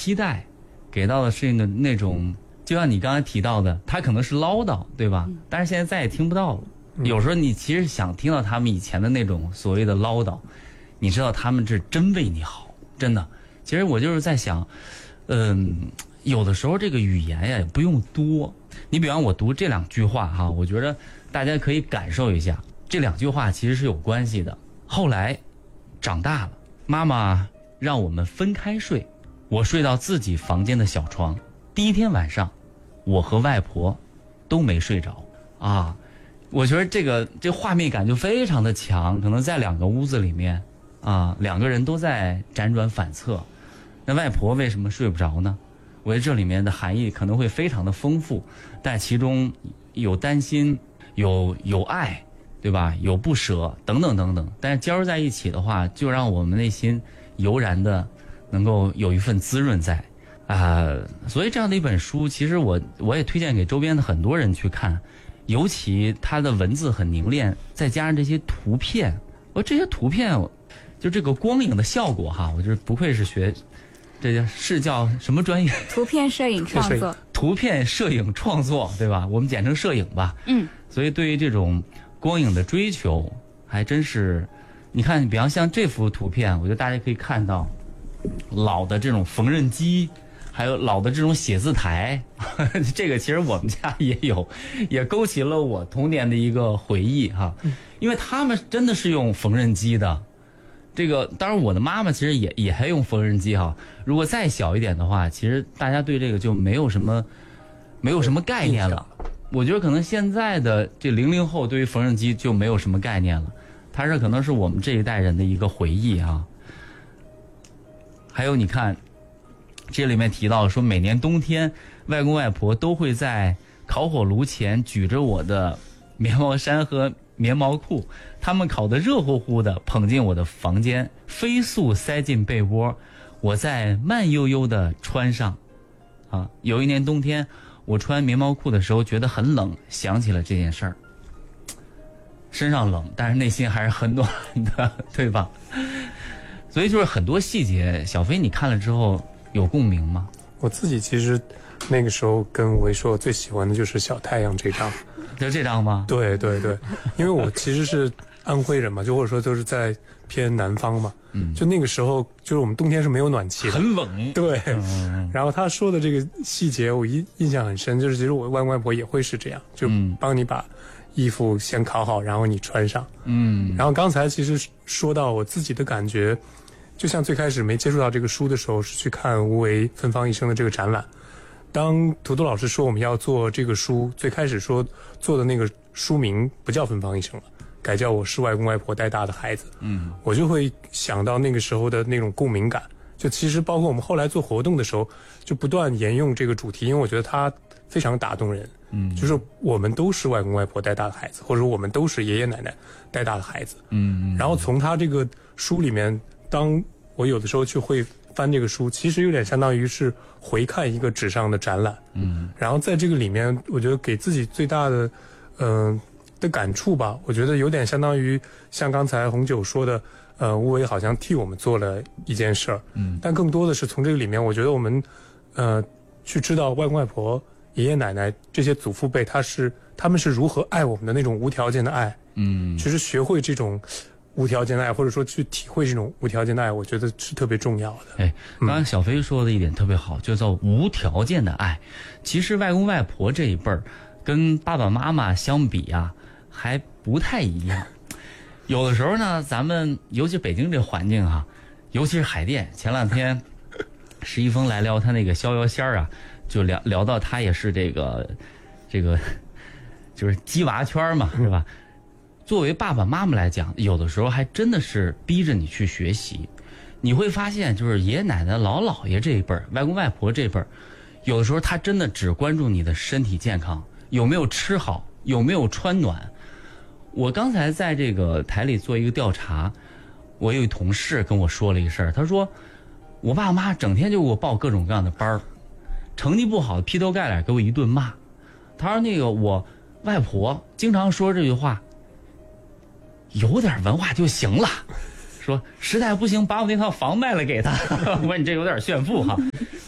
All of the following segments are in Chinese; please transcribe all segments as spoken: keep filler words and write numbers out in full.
期待，给到的是那那种，就像你刚才提到的，他可能是唠叨，对吧？嗯、但是现在再也听不到了。嗯、有时候你其实想听到他们以前的那种所谓的唠叨，你知道他们是真为你好，真的。其实我就是在想，嗯，有的时候这个语言呀也不用多。你比方我读这两句话哈，我觉得大家可以感受一下，这两句话其实是有关系的。后来长大了，妈妈让我们分开睡，我睡到自己房间的小床。第一天晚上，我和外婆都没睡着啊。我觉得这个这画面感就非常的强，可能在两个屋子里面啊，两个人都在辗转反侧。那外婆为什么睡不着呢？我觉得这里面的含义可能会非常的丰富，但其中有担心，有有爱，对吧？有不舍等等等等。但是交织在一起的话，就让我们内心油然的能够有一份滋润在啊、呃。所以这样的一本书，其实我我也推荐给周边的很多人去看，尤其它的文字很凝练，再加上这些图片，我这些图片就这个光影的效果哈，我就是不愧是学。这叫是叫什么专业？ 图片摄影创作。 图片摄影创作，对吧？我们简称摄影吧。嗯。所以对于这种光影的追求，还真是，你看，比方像这幅图片，我觉得大家可以看到，老的这种缝纫机，还有老的这种写字台，呵呵这个其实我们家也有，也勾起了我童年的一个回忆哈。因为他们真的是用缝纫机的。这个当然，我的妈妈其实也也还用缝纫机哈。如果再小一点的话，其实大家对这个就没有什么没有什么概念了。我觉得可能现在的这零零后对于缝纫机就没有什么概念了，它是可能是我们这一代人的一个回忆啊。还有你看，这里面提到说，每年冬天，外公外婆都会在烤火炉前举着我的棉毛衫和棉毛裤，他们烤得热乎乎的，捧进我的房间，飞速塞进被窝，我再慢悠悠地穿上。啊，有一年冬天，我穿棉毛裤的时候觉得很冷，想起了这件事儿。身上冷，但是内心还是很暖的，对吧？所以就是很多细节，小飞你看了之后有共鸣吗？ 我自己其实那个时候跟维硕最喜欢的就是小太阳这张。 就这张吗？ 对对对，因为我其实是安徽人嘛，就或者说都是在偏南方嘛，嗯，就那个时候就是我们冬天是没有暖气的， 很冷。 对，嗯、然后他说的这个细节我印印象很深，就是其实我外公外婆也会是这样，就帮你把衣服先烤好，然后你穿上，嗯，然后刚才其实说到我自己的感觉，就像最开始没接触到这个书的时候，是去看吴为《芬芳一生》的这个展览。当图图老师说我们要做这个书，最开始说做的那个书名不叫《芬芳一生》了，改叫我是外公外婆带大的孩子。嗯，我就会想到那个时候的那种共鸣感。就其实包括我们后来做活动的时候，就不断沿用这个主题，因为我觉得它非常打动人。嗯，就是我们都是外公外婆带大的孩子，或者我们都是爷爷奶奶带大的孩子。嗯，然后从他这个书里面，当我有的时候去会翻这个书，其实有点相当于是回看一个纸上的展览。嗯，然后在这个里面，我觉得给自己最大的，嗯、呃、的感触吧，我觉得有点相当于像刚才红九说的，呃，吴为好像替我们做了一件事儿。嗯，但更多的是从这个里面，我觉得我们，呃，去知道外公外婆、爷爷奶奶这些祖父辈，他是他们是如何爱我们的那种无条件的爱。嗯，其实学会这种无条件的爱，或者说去体会这种无条件的爱，我觉得是特别重要的。 哎，刚刚小飞说的一点特别好，就叫无条件的爱。其实外公外婆这一辈儿跟爸爸妈妈相比啊，还不太一样。有的时候呢，咱们尤其北京这环境啊，尤其是海淀，前两天石一峰来聊他那个逍遥仙儿啊，就聊聊到他也是这个这个就是鸡娃圈嘛，是吧？作为爸爸妈妈来讲，有的时候还真的是逼着你去学习。你会发现，就是爷爷奶奶、老姥爷这一辈儿，外公外婆这一辈儿，有的时候他真的只关注你的身体健康，有没有吃好，有没有穿暖。我刚才在这个台里做一个调查，我有一同事跟我说了一个事儿，他说我爸妈整天就给我报各种各样的班儿，成绩不好的劈头盖脸给我一顿骂。他说那个我外婆经常说这句话，有点文化就行了，说实在不行把我那套房卖了给他。我说你这有点炫富哈。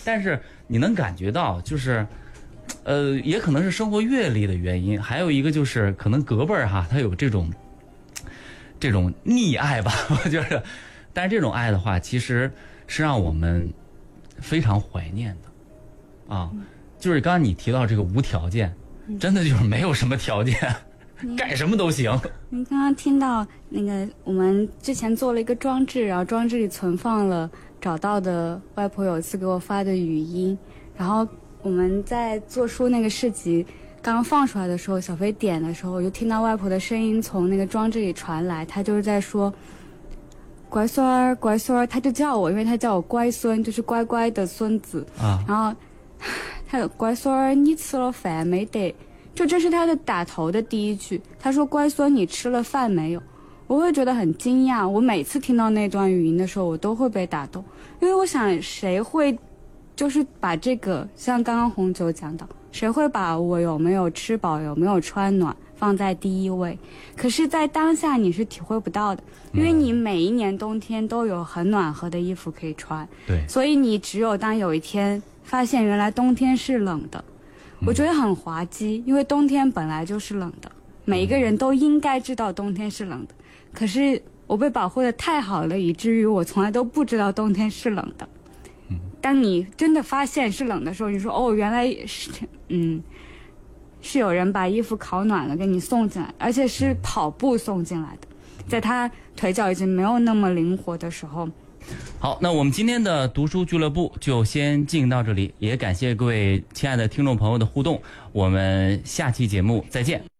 但是你能感觉到，就是，呃，也可能是生活阅历的原因，还有一个就是可能隔辈儿哈，他有这种这种溺爱吧，我觉得。但是这种爱的话，其实是让我们非常怀念的，啊，就是刚刚你提到这个无条件，真的就是没有什么条件，干什么都行。 您刚刚听到那个，我们之前做了一个装置，然后装置里存放了找到的外婆有一次给我发的语音，然后我们在做书那个市集刚刚放出来的时候，小飞点的时候，我就听到外婆的声音从那个装置里传来，她就是在说乖孙儿乖孙儿，她就叫我，因为她叫我乖孙，就是乖乖的孙子啊。然后她有乖孙儿，你吃了饭没得？就这是她的打头的第一句。她说乖孙，你吃了饭没有？我会觉得很惊讶。我每次听到那段语音的时候，我都会被打动，因为我想谁会就是把这个像刚刚红酒讲到，谁会把我有没有吃饱有没有穿暖放在第一位？可是在当下你是体会不到的，因为你每一年冬天都有很暖和的衣服可以穿， 对， 所以你只有当有一天发现原来冬天是冷的，我觉得很滑稽，因为冬天本来就是冷的，每一个人都应该知道冬天是冷的，可是我被保护的太好了，以至于我从来都不知道冬天是冷的。当你真的发现是冷的时候，你说哦，原来是嗯，是有人把衣服烤暖了给你送进来，而且是跑步送进来的，在他腿脚已经没有那么灵活的时候。 好，那我们今天的读书俱乐部就先进行到这里，也感谢各位亲爱的听众朋友的互动，我们下期节目再见。